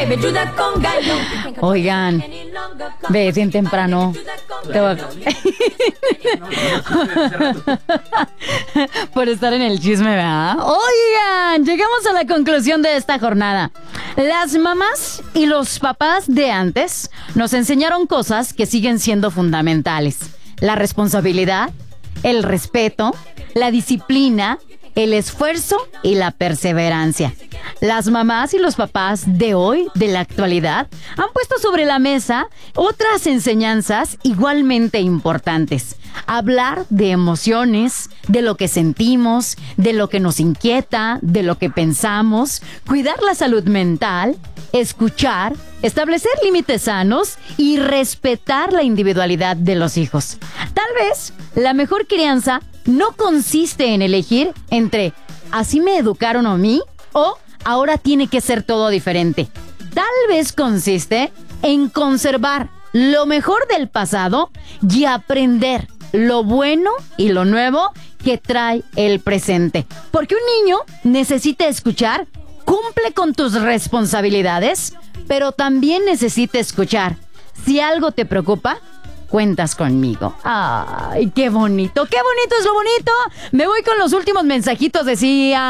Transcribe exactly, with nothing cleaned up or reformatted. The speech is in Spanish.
Oigan, ve bien temprano. Te voy a... Por estar en el chisme, ¿verdad? Oigan, llegamos a la conclusión de esta jornada. Las mamás y los papás de antes nos enseñaron cosas que siguen siendo fundamentales. La responsabilidad, el respeto, la disciplina, el esfuerzo y la perseverancia. Las mamás y los papás de hoy, de la actualidad, han puesto sobre la mesa otras enseñanzas igualmente importantes. Hablar de emociones, de lo que sentimos, de lo que nos inquieta, de lo que pensamos, cuidar la salud mental, escuchar, establecer límites sanos y respetar la individualidad de los hijos. Tal vez la mejor crianza no consiste en elegir entre así me educaron a mí o ahora tiene que ser todo diferente. Tal vez consiste en conservar lo mejor del pasado y aprender lo bueno y lo nuevo que trae el presente. Porque un niño necesita escuchar, cumple con tus responsabilidades, pero también necesita escuchar. Si algo te preocupa, cuentas conmigo. Ay, qué bonito, qué bonito es lo bonito. Me voy con los últimos mensajitos, decía...